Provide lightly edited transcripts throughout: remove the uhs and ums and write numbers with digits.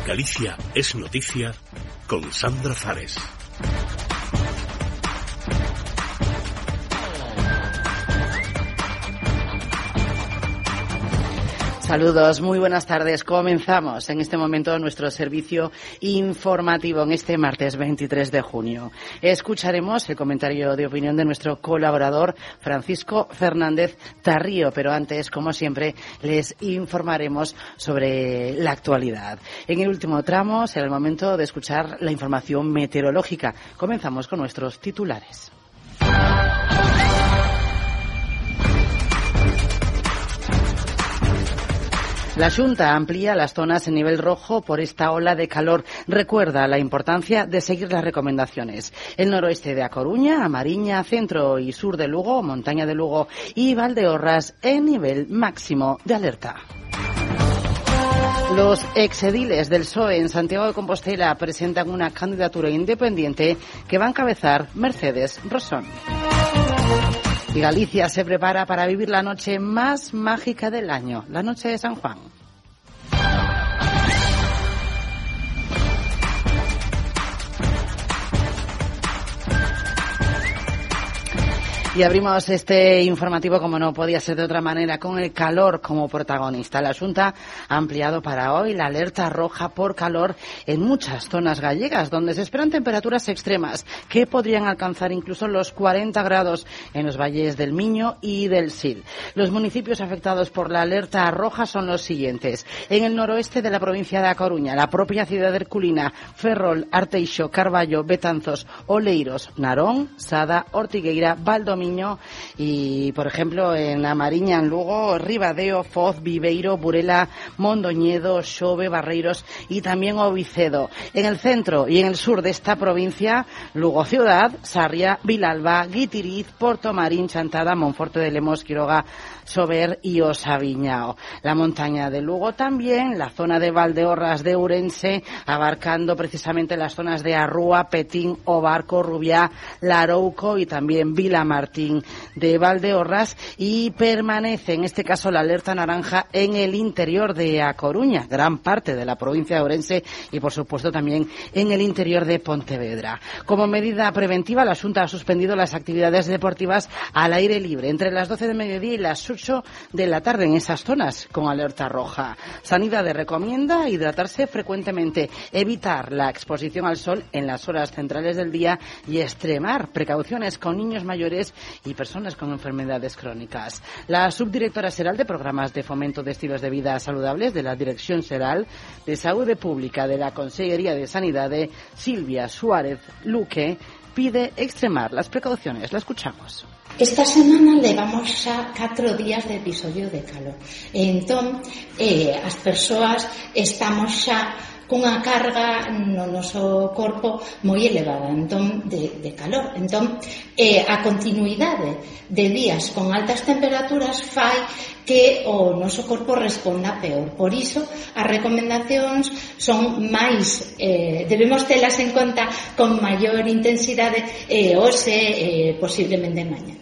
Galicia es noticia con Sandra Fares. Saludos, muy buenas tardes. Comenzamos en este momento nuestro servicio informativo en este martes 23 de junio. Escucharemos el comentario de opinión de nuestro colaborador Francisco Fernández Tarrío, pero antes, como siempre, les informaremos sobre la actualidad. En el último tramo será el momento de escuchar la información meteorológica. Comenzamos con nuestros titulares. La Xunta amplía las zonas en nivel rojo por esta ola de calor. Recuerda la importancia de seguir las recomendaciones. El noroeste de A Coruña, A Mariña, centro y sur de Lugo, montaña de Lugo y Valdeorras en nivel máximo de alerta. Los exediles del PSOE en Santiago de Compostela presentan una candidatura independiente que va a encabezar Mercedes Rosón. Y Galicia se prepara para vivir la noche más mágica del año, la noche de San Juan. Y abrimos este informativo, como no podía ser de otra manera, con el calor como protagonista. La Xunta ha ampliado para hoy la alerta roja por calor en muchas zonas gallegas, donde se esperan temperaturas extremas que podrían alcanzar incluso los 40 grados en los valles del Miño y del Sil. Los municipios afectados por la alerta roja son los siguientes. En el noroeste de la provincia de A Coruña, la propia ciudad de Herculina, Ferrol, Arteixo, Carballo, Betanzos, Oleiros, Narón, Sada, Ortigueira, Valdomiño y, por ejemplo, en A Mariña, en Lugo, Ribadeo, Foz, Viveiro, Burela, Mondoñedo, Xove, Barreiros y también Ovicedo. En el centro y en el sur de esta provincia, Lugo ciudad, Sarria, Vilalba, Guitiriz, Portomarín, Chantada, Monforte de Lemos, Quiroga, Sober y Osaviñao. La montaña de Lugo también, la zona de Valdeorras de Ourense, abarcando precisamente las zonas de Arrúa, Petín, Obarco, Rubiá, Larouco y también Vilamartín de Valdeorras, y permanece en este caso la alerta naranja en el interior de A Coruña, gran parte de la provincia de Ourense y por supuesto también en el interior de Pontevedra. Como medida preventiva, la Xunta ha suspendido las actividades deportivas al aire libre entre las 12 de mediodía y las 8 de la tarde en esas zonas con alerta roja. Sanidad recomienda hidratarse frecuentemente, evitar la exposición al sol en las horas centrales del día y extremar precauciones con niños mayores y personas con enfermedades crónicas. La subdirectora xeral de Programas de Fomento de Estilos de Vida Saludables de la Dirección Xeral de Saúde Pública de la Consellería de Sanidade, Silvia Suárez Luque, pide extremar las precauciones. La escuchamos. Esta semana levamos xa 4 días de episodio de calor. Entón, as persoas estamos xa cunha carga no noso corpo moi elevada, entón, de calor. Entón, a continuidade de días con altas temperaturas fai que o noso corpo responda peor. Por iso, as recomendacións son máis, debemos telas en conta con maior intensidade hoxe, posiblemente mañana.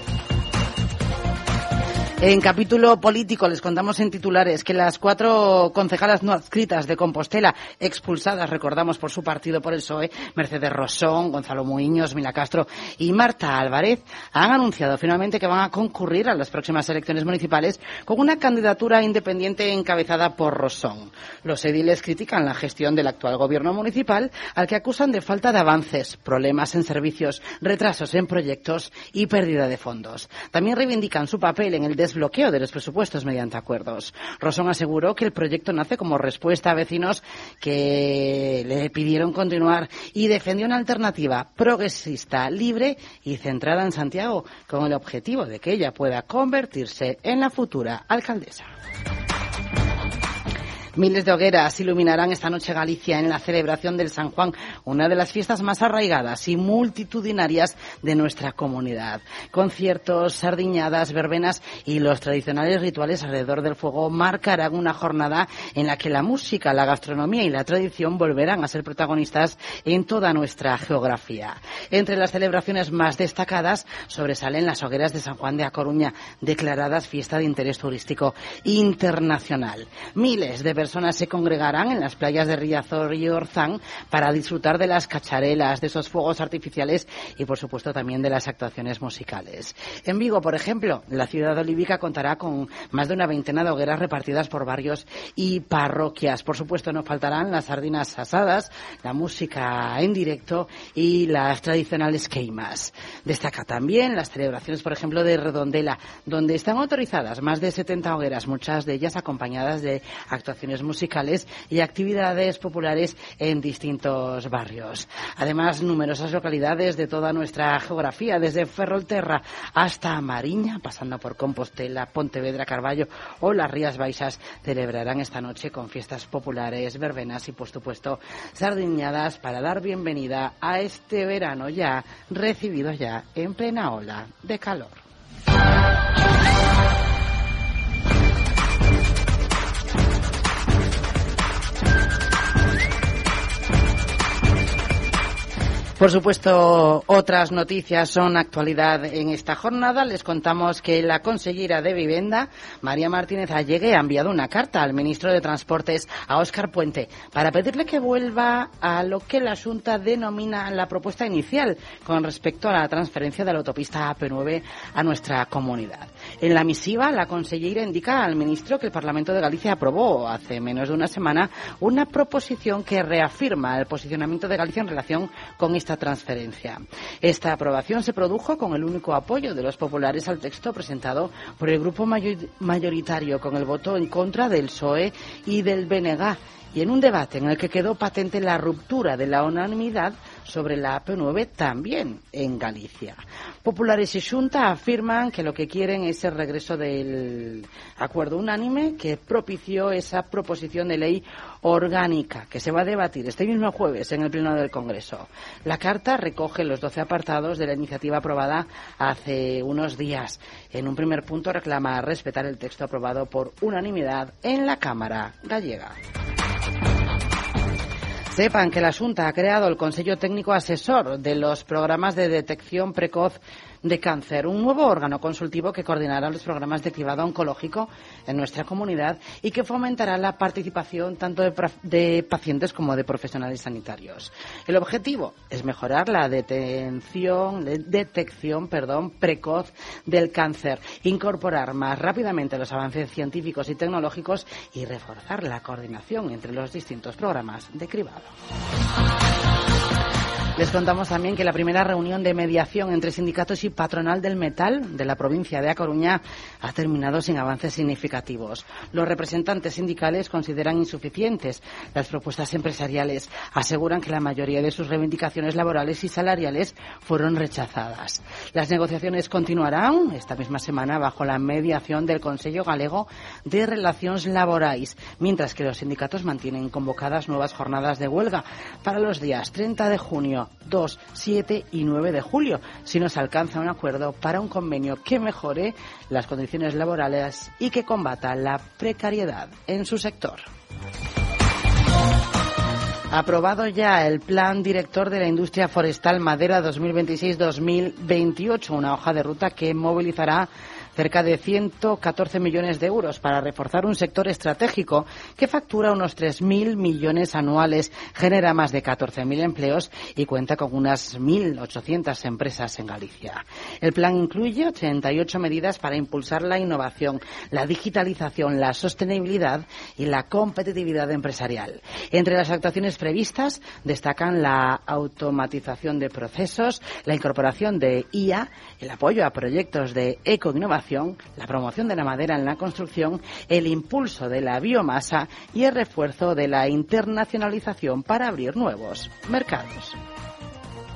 En capítulo político les contamos en titulares que las 4 concejalas no adscritas de Compostela, expulsadas, recordamos, por su partido, por el PSOE, Mercedes Rosón, Gonzalo Muiños, Mila Castro y Marta Álvarez, han anunciado finalmente que van a concurrir a las próximas elecciones municipales con una candidatura independiente encabezada por Rosón. Los ediles critican la gestión del actual gobierno municipal, al que acusan de falta de avances, problemas en servicios, retrasos en proyectos y pérdida de fondos. También reivindican su papel en el desbloqueo de los presupuestos mediante acuerdos. Rosón aseguró que el proyecto nace como respuesta a vecinos que le pidieron continuar y defendió una alternativa progresista, libre y centrada en Santiago, con el objetivo de que ella pueda convertirse en la futura alcaldesa. Miles de hogueras iluminarán esta noche Galicia en la celebración del San Juan, una de las fiestas más arraigadas y multitudinarias de nuestra comunidad. Conciertos, sardiñadas, verbenas y los tradicionales rituales alrededor del fuego marcarán una jornada en la que la música, la gastronomía y la tradición volverán a ser protagonistas en toda nuestra geografía. Entre las celebraciones más destacadas sobresalen las hogueras de San Juan de A Coruña, declaradas fiesta de interés turístico internacional. Miles de personas personas se congregarán en las playas de Riazor y Orzán para disfrutar de las cacharelas, de esos fuegos artificiales y, por supuesto, también de las actuaciones musicales. En Vigo, por ejemplo, la ciudad olívica contará con más de una veintena de hogueras repartidas por barrios y parroquias. Por supuesto, no faltarán las sardinas asadas, la música en directo y las tradicionales queimas. Destaca también las celebraciones, por ejemplo, de Redondela, donde están autorizadas más de 70 hogueras, muchas de ellas acompañadas de actuaciones musicales y actividades populares en distintos barrios. Además, numerosas localidades de toda nuestra geografía, desde Ferrolterra hasta Mariña, pasando por Compostela, Pontevedra, Carballo o las Rías Baixas, celebrarán esta noche con fiestas populares, verbenas y, por supuesto, sardiñadas para dar bienvenida a este verano ya recibido ya en plena ola de calor. Por supuesto, otras noticias son actualidad en esta jornada. Les contamos que la consellera de Vivenda, María Martínez Allegue, ha enviado una carta al ministro de Transportes, a Óscar Puente, para pedirle que vuelva a lo que la Xunta denomina la propuesta inicial con respecto a la transferencia de la autopista AP9 a nuestra comunidad. En la misiva, la consellera indica al ministro que el Parlamento de Galicia aprobó hace menos de una semana una proposición que reafirma el posicionamiento de Galicia en relación con esta transferencia. Esta aprobación se produjo con el único apoyo de los populares al texto presentado por el grupo mayoritario, con el voto en contra del PSOE y del BNG, y en un debate en el que quedó patente la ruptura de la unanimidad sobre la AP9 también en Galicia. Populares y Xunta afirman que lo que quieren es el regreso del acuerdo unánime que propició esa proposición de ley orgánica que se va a debatir este mismo jueves en el Pleno del Congreso. La carta recoge los 12 apartados de la iniciativa aprobada hace unos días. En un primer punto reclama respetar el texto aprobado por unanimidad en la Cámara gallega. Sepan que la Xunta ha creado el Consejo Técnico Asesor de los Programas de Detección Precoz de Cáncer, un nuevo órgano consultivo que coordinará los programas de cribado oncológico en nuestra comunidad y que fomentará la participación tanto de pacientes como de profesionales sanitarios. El objetivo es mejorar la detección precoz del cáncer, incorporar más rápidamente los avances científicos y tecnológicos y reforzar la coordinación entre los distintos programas de cribado. Les contamos también que la primera reunión de mediación entre sindicatos y patronal del metal de la provincia de A Coruña ha terminado sin avances significativos. Los representantes sindicales consideran insuficientes las propuestas empresariales. Aseguran que la mayoría de sus reivindicaciones laborales y salariales fueron rechazadas. Las negociaciones continuarán esta misma semana bajo la mediación del Consello Galego de Relacións Laborais, mientras que los sindicatos mantienen convocadas nuevas jornadas de huelga para los días 30 de junio, 2, 7 y 9 de julio, si no se alcanza un acuerdo para un convenio que mejore las condiciones laborales y que combata la precariedad en su sector. Aprobado ya el Plan Director de la Industria Forestal Madera 2026-2028, una hoja de ruta que movilizará cerca de 114 millones de euros para reforzar un sector estratégico que factura unos 3.000 millones anuales, genera más de 14.000 empleos y cuenta con unas 1.800 empresas en Galicia. El plan incluye 88 medidas para impulsar la innovación, la digitalización, la sostenibilidad y la competitividad empresarial. Entre las actuaciones previstas destacan la automatización de procesos, la incorporación de IA, el apoyo a proyectos de ecoinnovación, la promoción de la madera en la construcción, el impulso de la biomasa y el refuerzo de la internacionalización para abrir nuevos mercados.